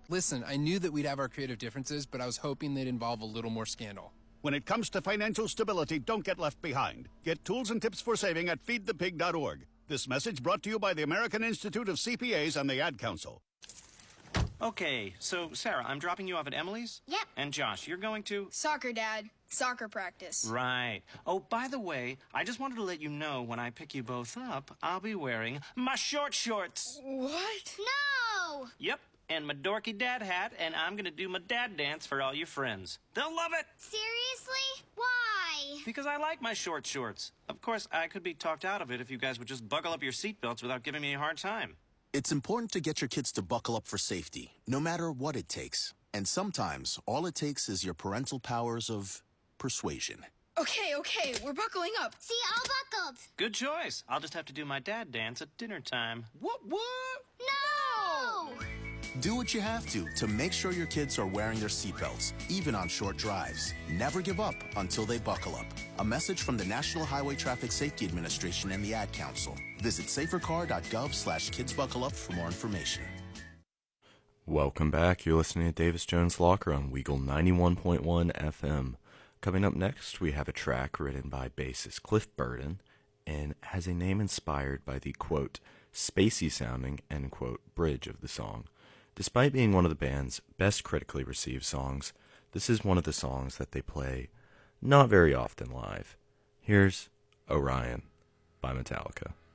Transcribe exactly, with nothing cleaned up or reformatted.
Listen, I knew that we'd have our creative differences, but I was hoping they'd involve a little more scandal. When it comes to financial stability, don't get left behind. Get tools and tips for saving at feed the pig dot org. This message brought to you by the American Institute of C P As and the Ad Council. Okay, so Sarah, I'm dropping you off at Emily's? Yep. And Josh, you're going to? Soccer, Dad. Soccer practice. Right. Oh, by the way, I just wanted to let you know when I pick you both up, I'll be wearing my short shorts. What? No! Yep, and my dorky dad hat, and I'm gonna do my dad dance for all your friends. They'll love it! Seriously? Why? Because I like my short shorts. Of course, I could be talked out of it if you guys would just buckle up your seatbelts without giving me a hard time. It's important to get your kids to buckle up for safety, no matter what it takes. And sometimes, all it takes is your parental powers of persuasion. Okay, okay, we're buckling up. See, all buckled. Good choice. I'll just have to do my dad dance at dinner time. What, what? No! Do what you have to to make sure your kids are wearing their seatbelts, even on short drives. Never give up until they buckle up. A message from the National Highway Traffic Safety Administration and the Ad Council. Visit safercar.gov slash kidsbuckleup for more information. Welcome back. You're listening to Davis Jones Locker on Weagle ninety-one point one F M. Coming up next, we have a track written by bassist Cliff Burden and has a name inspired by the, quote, spacey sounding, end quote, bridge of the song. Despite being one of the band's best critically received songs, this is one of the songs that they play not very often live. Here's Orion by Metallica.